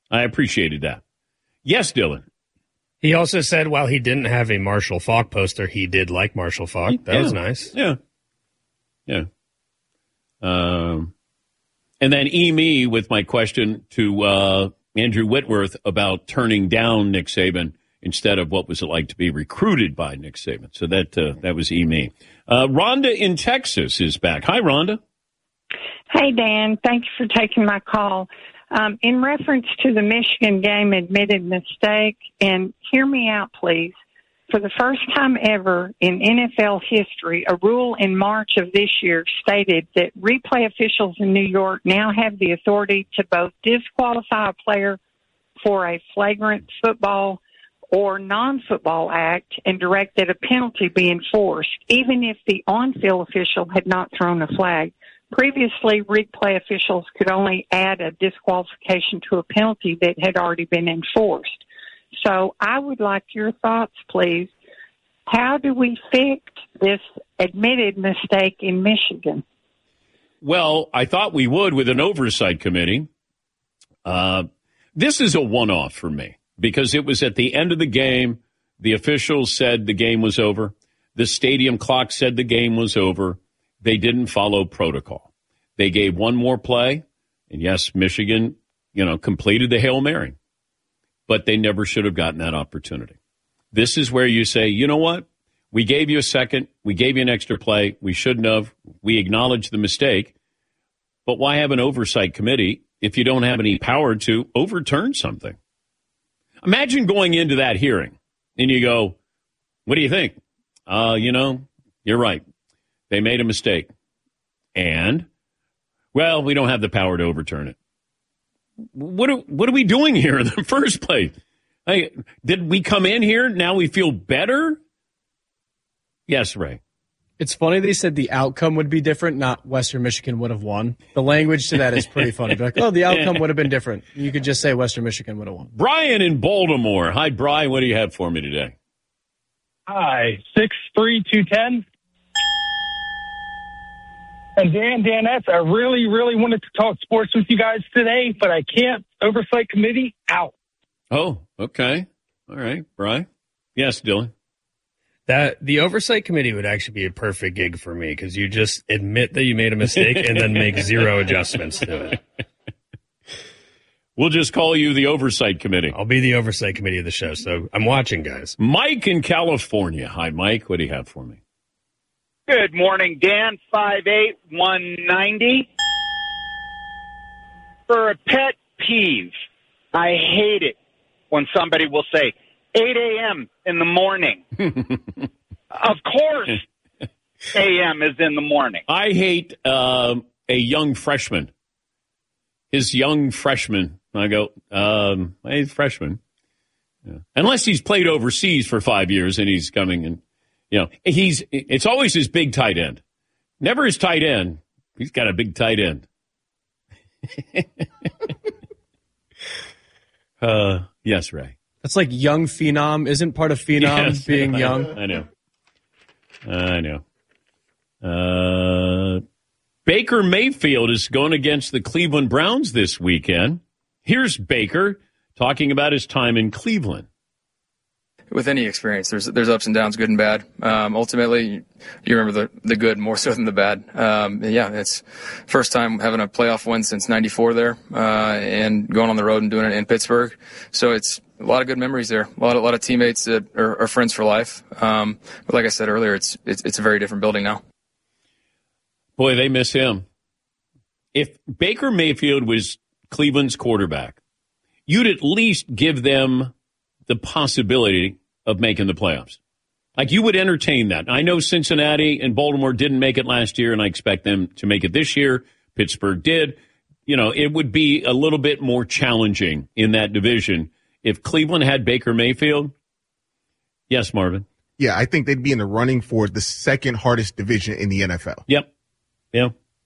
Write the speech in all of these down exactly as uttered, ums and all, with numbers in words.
I appreciated that. Yes, Dylan. He also said while he didn't have a Marshall Faulk poster, he did like Marshall Faulk. That yeah. was nice. Yeah. Yeah. Um, and then E-me with my question to uh, Andrew Whitworth about turning down Nick Saban instead of what was it like to be recruited by Nick Saban. So that uh, that was E-me. Uh, Rhonda in Texas is back. Hi, Rhonda. Hey, Dan. Thank you for taking my call. Um, in reference to the Michigan game admitted mistake, and hear me out, please. For the first time ever in N F L history, a rule in March of this year stated that replay officials in New York now have the authority to both disqualify a player for a flagrant football or non-football act and direct that a penalty be enforced, even if the on-field official had not thrown a flag. Previously, replay officials could only add a disqualification to a penalty that had already been enforced. So I would like your thoughts, please. How do we fix this admitted mistake in Michigan? Well, I thought we would with an oversight committee. Uh, this is a one-off for me because it was at the end of the game. The officials said the game was over. The stadium clock said the game was over. They didn't follow protocol. They gave one more play, and yes, Michigan, you know, completed the Hail Mary, but they never should have gotten that opportunity. This is where you say, you know what? We gave you a second. We gave you an extra play. We shouldn't have. We acknowledged the mistake, but why have an oversight committee if you don't have any power to overturn something? Imagine going into that hearing, and you go, what do you think? Uh, you know, you're right. They made a mistake. And, well, we don't have the power to overturn it. What are, what are we doing here in the first place? Hey, did we come in here? Now we feel better? Yes, Ray. It's funny they said the outcome would be different, not Western Michigan would have won. The language to that is pretty funny. Be like, oh, the outcome would have been different. You could just say Western Michigan would have won. Brian in Baltimore. Hi, Brian. What do you have for me today? Hi, six three two ten. And Dan, Danettes, I really, really wanted to talk sports with you guys today, but I can't. Oversight committee, out. Oh, okay. All right, Brian. Yes, Dylan. That the oversight committee would actually be a perfect gig for me because you just admit that you made a mistake and then make zero adjustments to it. We'll just call you the oversight committee. I'll be the oversight committee of the show, so I'm watching, guys. Mike in California. Hi, Mike. What do you have for me? Good morning, Dan. five eight, one ninety. For a pet peeve, I hate it when somebody will say eight a.m. in the morning. Of course, a m is in the morning. I hate uh, a young freshman. His young freshman. I go, um, hey, freshman. Yeah. Unless he's played overseas for five years and he's coming and, you know, he's, it's always his big tight end. Never his tight end. He's got a big tight end. uh, yes, Ray. That's like young phenom. Isn't part of phenom Yes, being I, young? I know. I know. Uh, Baker Mayfield is going against the Cleveland Browns this weekend. Here's Baker talking about his time in Cleveland. With any experience, there's there's ups and downs, good and bad. Um, ultimately, you remember the, the good more so than the bad. Um, yeah, it's first time having a playoff win since ninety-four there, uh, and going on the road and doing it in Pittsburgh. So it's a lot of good memories there. A lot, a lot of teammates that are, are friends for life. Um, but like I said earlier, it's, it's it's a very different building now. Boy, they miss him. If Baker Mayfield was Cleveland's quarterback, you'd at least give them the possibility of making the playoffs. Like, you would entertain that. I know Cincinnati and Baltimore didn't make it last year, and I expect them to make it this year. Pittsburgh did. You know, it would be a little bit more challenging in that division if Cleveland had Baker Mayfield. Yes, Marvin? Yeah, I think they'd be in the running for the second hardest division in the N F L. Yep. Yeah.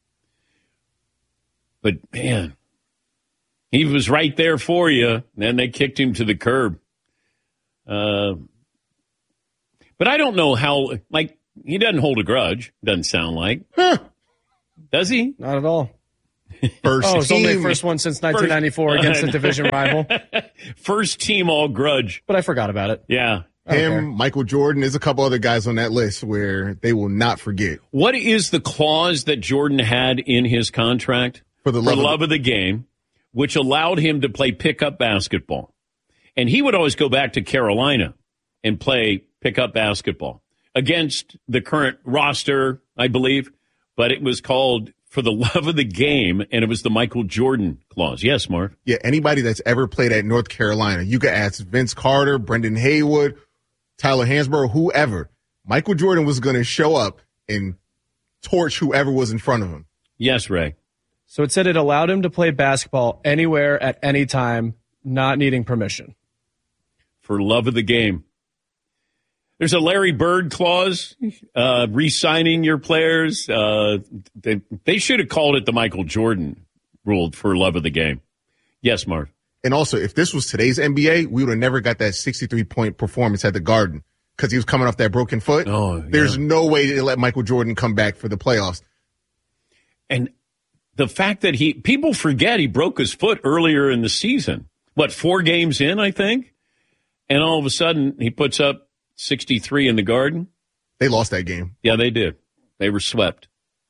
But, man, he was right there for you. And then they kicked him to the curb. Uh, but I don't know how, like, he doesn't hold a grudge. Doesn't sound like. Huh. Does he? Not at all. First Oh, it's team. only first one since nineteen ninety-four First- against a division rival. First team all grudge. But I forgot about it. Yeah. Him, Okay. Michael Jordan. There's a couple other guys on that list where they will not forget. What is the clause that Jordan had in his contract? For the love, For of, the, love of the game, which allowed him to play pickup basketball. And he would always go back to Carolina and play pickup basketball against the current roster, I believe. But it was called For the Love of the Game, and it was the Michael Jordan clause. Yes, Mark? yeah, anybody that's ever played at North Carolina, you could ask Vince Carter, Brendan Haywood, Tyler Hansborough, whoever. Michael Jordan was going to show up and torch whoever was in front of him. Yes, Ray. So it said it allowed him to play basketball anywhere at any time, not needing permission. For love of the game. There's a Larry Bird clause, uh, re-signing your players. Uh, they, they should have called it the Michael Jordan rule for love of the game. Yes, Mark. And also, if this was today's N B A, we would have never got that sixty-three point performance at the Garden because he was coming off that broken foot. Oh, yeah. There's no way to let Michael Jordan come back for the playoffs. And the fact that he, people forget he broke his foot earlier in the season. What, four games in, I think? And all of a sudden, he puts up sixty-three in the Garden. They lost that game. Yeah, they did. They were swept.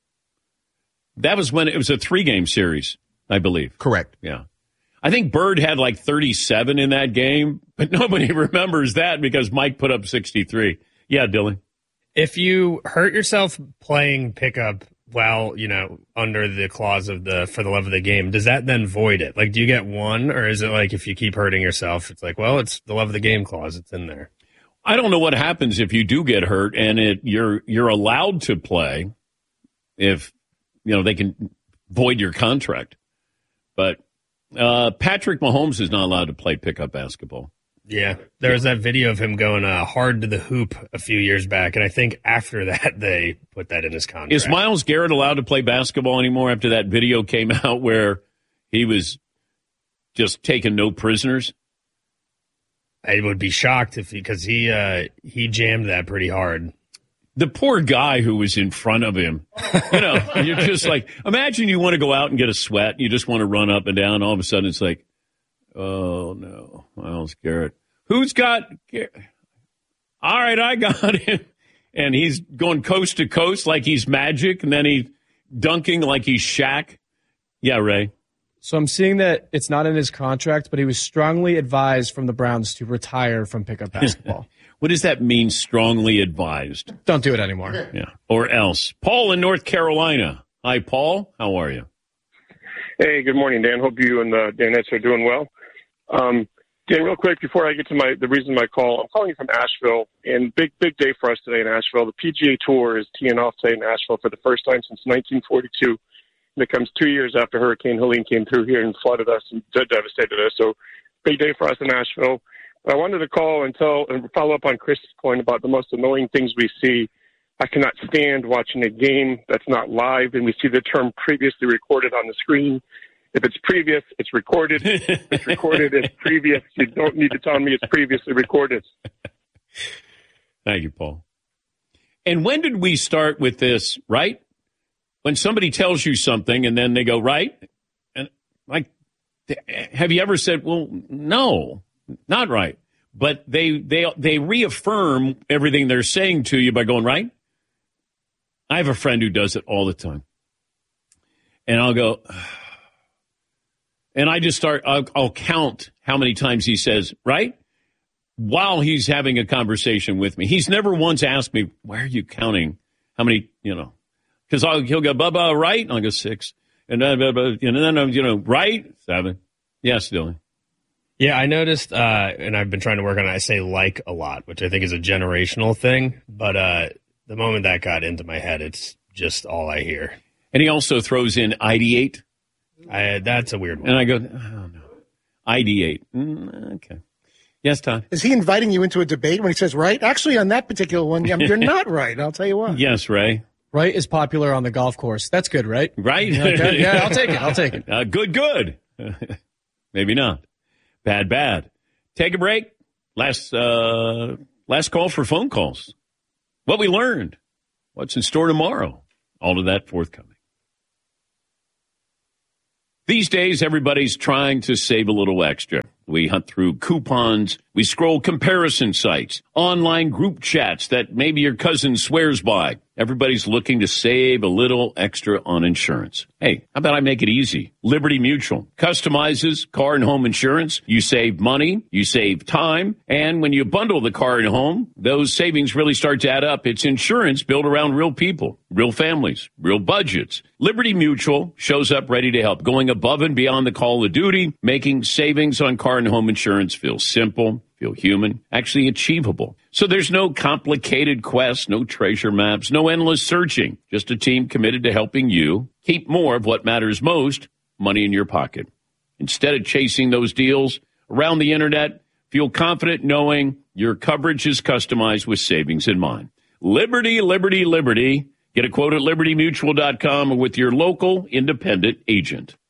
That was when it was a three-game series, I believe. Correct. Yeah. I think Bird had like thirty-seven in that game, but nobody remembers that because Mike put up sixty-three. Yeah, Dylan. If you hurt yourself playing pickup while, you know, under the clause of the for the love of the game, does that then void it? Like, do you get one, or is it like if you keep hurting yourself, it's like, well, it's the love of the game clause, it's in there. I don't know what happens if you do get hurt and it you're you're allowed to play if, you know, they can void your contract. But uh, Patrick Mahomes is not allowed to play pickup basketball. Yeah, there was that video of him going uh, hard to the hoop a few years back, and I think after that they put that in his contract. Is Myles Garrett allowed to play basketball anymore after that video came out where he was just taking no prisoners? I would be shocked if because he uh, he jammed that pretty hard. The poor guy who was in front of him, you know, you're just like, imagine you want to go out and get a sweat. You just want to run up and down. All of a sudden it's like, oh, no, Myles Garrett. Who's got – all right, I got him. And he's going coast to coast like he's Magic, and then he's dunking like he's Shaq. Yeah, Ray. So I'm seeing that it's not in his contract, but he was strongly advised from the Browns to retire from pickup basketball. What does that mean, strongly advised? Don't do it anymore. Yeah, or else. Paul in North Carolina. Hi, Paul. How are you? Hey, good morning, Dan. Hope you and uh, Danettes are doing well. Um, Dan, real quick, before I get to my the reason my call, I'm calling you from Asheville, and big, big day for us today in Asheville. The P G A Tour is teeing off today in Asheville for the first time since nineteen forty-two. And it comes two years after Hurricane Helene came through here and flooded us and devastated us. So big day for us in Asheville. I wanted to call and tell and follow up on Chris's point about the most annoying things we see. I cannot stand watching a game that's not live, and we see the term previously recorded on the screen. If it's previous, it's recorded. If it's recorded, it's previous. You don't need to tell me it's previously recorded. Thank you, Paul. And when did we start with this, right? When somebody tells you something and then they go, right? And like, have you ever said, well, no, not right. But they they they reaffirm everything they're saying to you by going, right? I have a friend who does it all the time. And I'll go, and I just start, I'll, I'll count how many times he says, right? While he's having a conversation with me. He's never once asked me, why are you counting? How many, you know, because he'll go, Bubba, right? And I'll go, six. And then, and then, you know, right? Seven. Yes, Dylan. Yeah, I noticed, uh, and I've been trying to work on it, I say like a lot, which I think is a generational thing. But uh, the moment that got into my head, it's just all I hear. And he also throws in ideate. I, that's a weird one. And I go, oh, no. Ideate. Mm, okay. Yes, Todd. Is he inviting you into a debate when he says right? Actually, on that particular one, you're not right. I'll tell you what. Yes, Ray. Right is popular on the golf course. That's good, right? Right? Okay. Yeah, I'll take it. I'll take it. Uh, good, good. Maybe not. Bad, bad. Take a break. Last, uh, last call for phone calls. What we learned. What's in store tomorrow. All of that forthcoming. These days, everybody's trying to save a little extra. We hunt through coupons, we scroll comparison sites, online group chats that maybe your cousin swears by. Everybody's looking to save a little extra on insurance. Hey, how about I make it easy? Liberty Mutual customizes car and home insurance. You save money, you save time, and when you bundle the car and home, those savings really start to add up. It's insurance built around real people, real families, real budgets. Liberty Mutual shows up ready to help, going above and beyond the call of duty, making savings on car and home insurance feel simple, feel human, actually achievable. So there's no complicated quest, no treasure maps, no endless searching. Just a team committed to helping you keep more of what matters most, money in your pocket. Instead of chasing those deals around the internet, feel confident knowing your coverage is customized with savings in mind. Liberty, liberty, liberty. Get a quote at liberty mutual dot com or with your local independent agent.